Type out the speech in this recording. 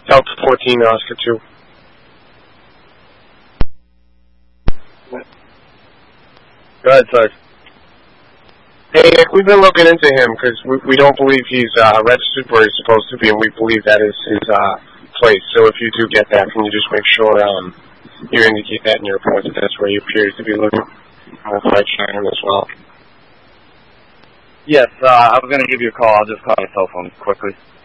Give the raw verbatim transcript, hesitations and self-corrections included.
Delta fourteen, Oscar two. Go ahead, Sarge. Hey, Nick, we've been looking into him because we, we don't believe he's uh, registered where he's supposed to be, and we believe that is his uh, place. So if you do get that, can you just make sure um, you indicate that in your report that that's where he appears to be living? I'll try to check him as well. Yes, uh, I was going to give you a call. I'll just call your cell phone quickly.